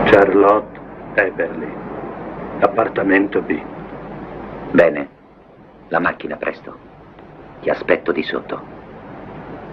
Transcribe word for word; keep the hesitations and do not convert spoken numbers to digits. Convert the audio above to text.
Charlotte Eberly, appartamento B. Bene, la macchina presto. Ti aspetto di sotto.